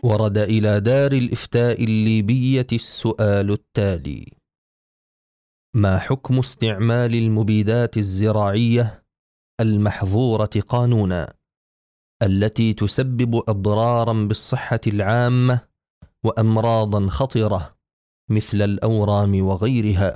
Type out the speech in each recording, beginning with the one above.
ورد إلى دار الإفتاء الليبية السؤال التالي: ما حكم استعمال المبيدات الزراعية المحظورة قانونا التي تسبب أضرارا بالصحة العامة وأمراضا خطرة مثل الأورام وغيرها،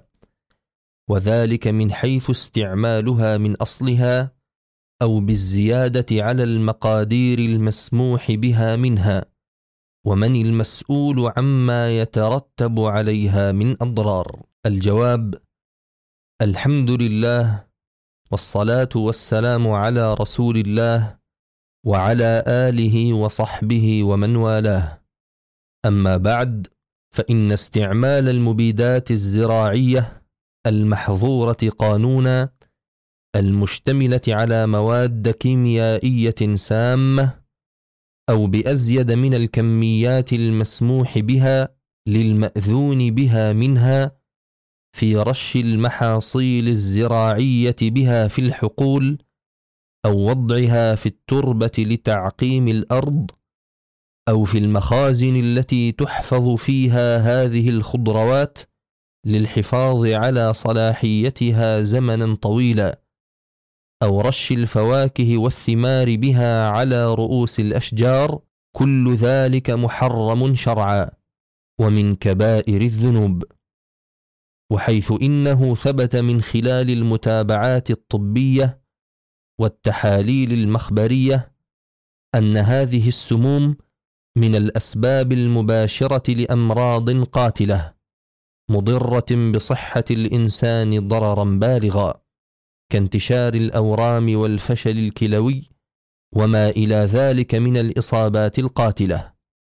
وذلك من حيث استعمالها من أصلها أو بالزيادة على المقادير المسموح بها منها، ومن المسؤول عما يترتب عليها من أضرار؟ الجواب: الحمد لله، والصلاة والسلام على رسول الله وعلى آله وصحبه ومن والاه. أما بعد، فإن استعمال المبيدات الزراعية المحظورة قانونا المشتملة على مواد كيميائية سامة أو بأزيد من الكميات المسموح بها للمأذون بها منها في رش المحاصيل الزراعية بها في الحقول أو وضعها في التربة لتعقيم الأرض أو في المخازن التي تحفظ فيها هذه الخضروات للحفاظ على صلاحيتها زمنا طويلا، أو رش الفواكه والثمار بها على رؤوس الأشجار، كل ذلك محرم شرعا ومن كبائر الذنوب. وحيث إنه ثبت من خلال المتابعات الطبية والتحاليل المخبرية أن هذه السموم من الأسباب المباشرة لأمراض قاتلة مضرة بصحة الإنسان ضررا بالغا كانتشار الأورام والفشل الكلوي وما إلى ذلك من الإصابات القاتلة،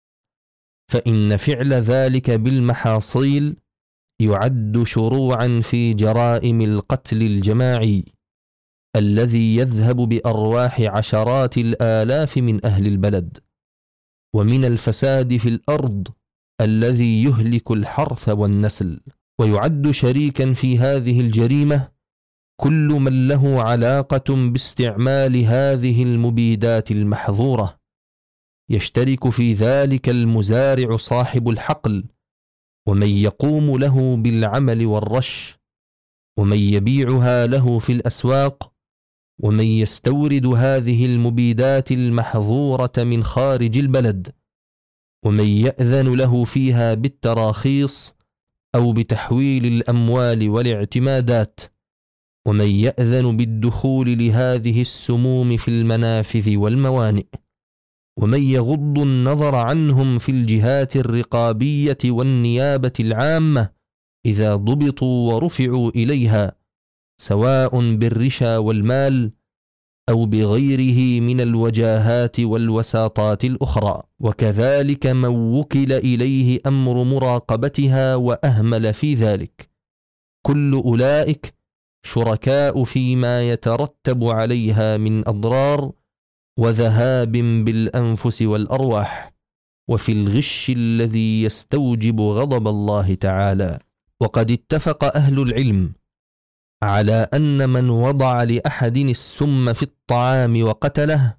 فإن فعل ذلك بالمحاصيل يعد شروعا في جرائم القتل الجماعي الذي يذهب بأرواح عشرات الآلاف من أهل البلد، ومن الفساد في الأرض الذي يهلك الحرث والنسل. ويعد شريكا في هذه الجريمة كل من له علاقة باستعمال هذه المبيدات المحظورة، يشترك في ذلك المزارع صاحب الحقل، ومن يقوم له بالعمل والرش، ومن يبيعها له في الأسواق، ومن يستورد هذه المبيدات المحظورة من خارج البلد، ومن يأذن له فيها بالتراخيص أو بتحويل الأموال والاعتمادات، ومن يأذن بالدخول لهذه السموم في المنافذ والموانئ، ومن يغض النظر عنهم في الجهات الرقابية والنيابة العامة إذا ضبطوا ورفعوا إليها، سواء بالرشا والمال أو بغيره من الوجاهات والوساطات الأخرى. وكذلك من وكل إليه أمر مراقبتها وأهمل في ذلك، كل أولئك شركاء فيما يترتب عليها من أضرار وذهاب بالأنفس والأرواح، وفي الغش الذي يستوجب غضب الله تعالى. وقد اتفق أهل العلم على أن من وضع لأحد السم في الطعام وقتله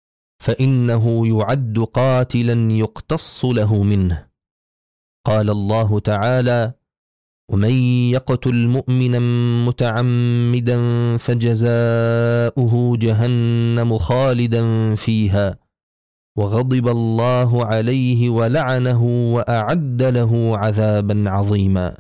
فإنه يعد قاتلا يقتص له منه. قال الله تعالى: ومن يقتل مؤمنا متعمدا فجزاؤه جهنم خالدا فيها وغضب الله عليه ولعنه وأعد له عذابا عظيما.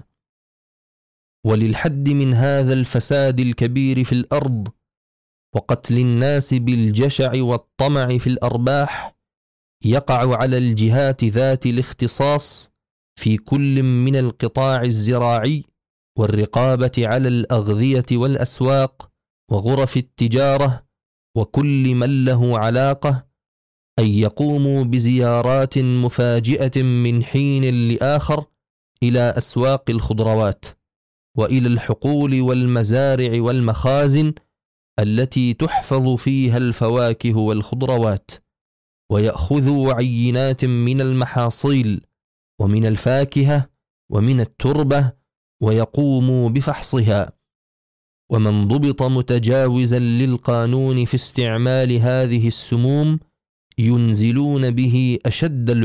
وللحد من هذا الفساد الكبير في الأرض وقتل الناس بالجشع والطمع في الأرباح يقع على الجهات ذات الاختصاص في كل من القطاع الزراعي والرقابة على الأغذية والأسواق وغرف التجارة وكل من له علاقة أن يقوموا بزيارات مفاجئة من حين لآخر إلى أسواق الخضروات وإلى الحقول والمزارع والمخازن التي تحفظ فيها الفواكه والخضروات، ويأخذوا عينات من المحاصيل ومن الفاكهة ومن التربة ويقوموا بفحصها. ومن ضبط متجاوزا للقانون في استعمال هذه السموم ينزلون به أشد